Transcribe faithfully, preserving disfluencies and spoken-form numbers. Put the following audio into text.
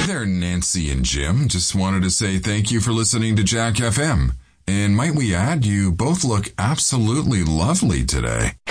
Hey there, Nancy and Jim. Just wanted to say thank you for listening to Jack F M. And might we add, you both look absolutely lovely today.